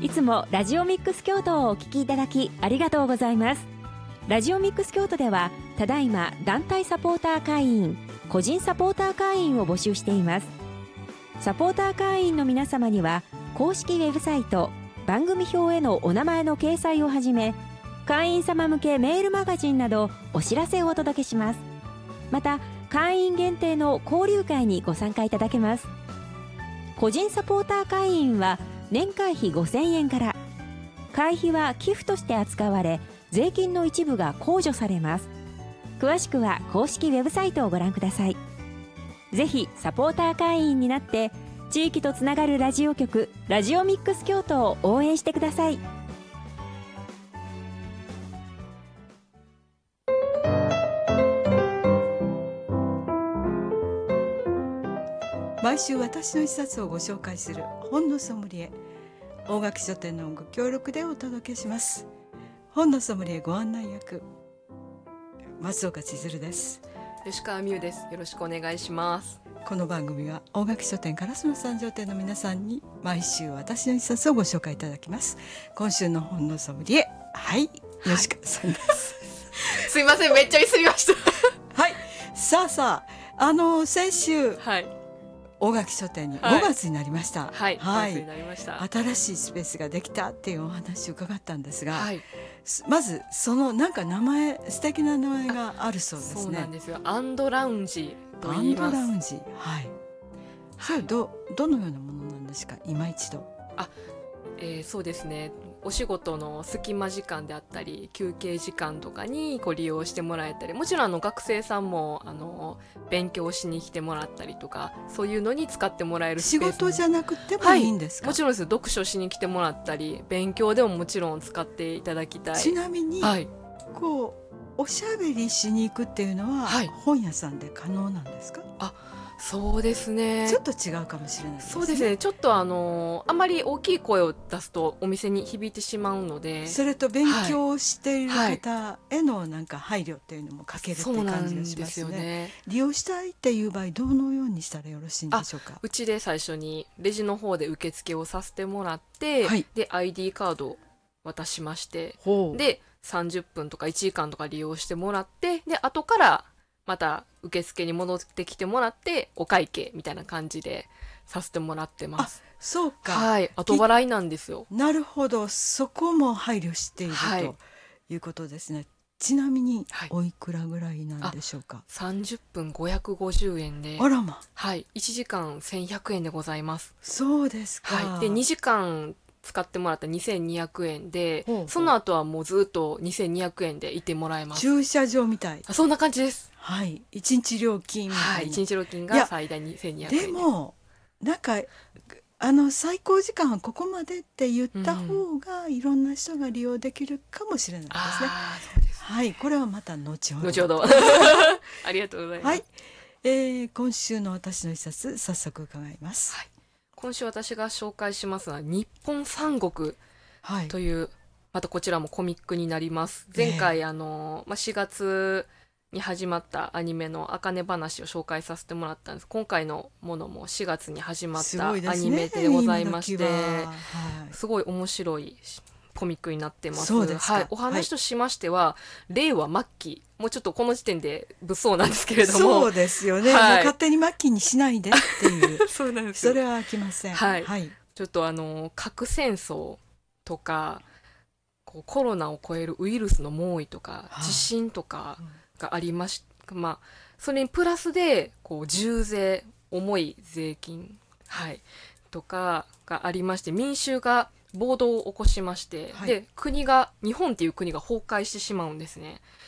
いつもラジオミックス京都をお聞きいただきありがとうございます。ラジオミックス京都ではただいま団体サポーター会員、個人サポーター会員を募集しています。サポーター会員の皆様には公式ウェブサイト、番組表へのお名前の掲載をはじめ、会員様向けメールマガジンなどお知らせをお届けします。また会員限定の交流会にご参加いただけます。個人サポーター会員は年会費5000円から。会費は寄付として扱われ、税金の一部が控除されます。詳しくは公式ウェブサイトをご覧ください。ぜひサポーター会員になって地域とつながるラジオ局、ラジオミックス京都を応援してください。 毎週私の一冊をご紹介する本のソムリエ、大垣書店のご協力でお届けします。本のソムリエご案内役、松岡千鶴です。 吉川美優です。よろしくお願いします。 この番組は大垣書店烏丸三条店の皆さんに毎週私の一冊をご紹介いただきます。今週の本のソムリエ、吉川さんです。 すいません、めっちゃミスりましたはい、さあ先週、大垣書店に5月になりました。 5月になりました。 新しいスペースができたっていうお話を伺ったんですが、まずそのなんか素敵な名前があるそうですね。 そうなんですよ。アンドラウンジと言います。 アンドラウンジ、それどのようなものなんですか、今一度。 そうですね、お仕事の隙間時間であったり休憩時間とかに利用してもらえたり、もちろん学生さんも勉強しに来てもらったりとか、そういうのに使ってもらえるスペース。 仕事じゃなくてもいいんですか？ もちろんです。読書しに来てもらったり、勉強でももちろん使っていただきたい。 ちなみに、こうおしゃべりしに行くっていうのは、本屋さんで可能なんですか？ そうですね、 ちょっと違うかもしれないですね。 そうですね、ちょっとあまり大きい声を出すとお店に響いてしまうので、 それと勉強している方へのなんか配慮っていうのも欠けるっていう感じがしますね。利用したいっていう場合、どのようにしたらよろしいんでしょうか？ うちで最初にレジの方で受付をさせてもらって、で ID カードを渡しまして、で30分とか1時間とか利用してもらって、で後からまた受付に戻ってきてもらってお会計みたいな感じでさせてもらってます。 そうか、 後払いなんですよ。 なるほど、そこも配慮している、ということですね。ちなみにおいくらぐらいなんでしょうか ？30分550円で、 あらま、 1時間1100円でございます。 そうですか。 で2時間使ってもらったら2200円で、その後はもうずっと2200円でいてもらえます。 駐車場みたい。 そんな感じです。 1日料金みたいな。 1日料金が最大2200円。 でもなんか最高時間はここまでって言った方が、いろんな人が利用できるかもしれないですね。 そうです。 これはまた後ほど。 ありがとうございます。 今週の私の一冊、早速伺います。 今週私が紹介しますのは日本三国という、またこちらもコミックになります。前回4月に始まったアニメの茜話を紹介させてもらったんです。今回のものも4月に始まったアニメでございまして、すごい面白いコミックになってます。お話としましては、令和末期、もうちょっとこの時点で物騒なんですけれども、 そうですよね、もう勝手に末期にしないでっていうそうなんですよ。 それは飽きません。 ちょっと核戦争とかコロナを超えるウイルスの猛威とか、地震とかがありまし、それにプラスで重税、重い税金、とかがありまして、民衆が暴動を起こしまして、で日本っていう国が崩壊してしまうんですね。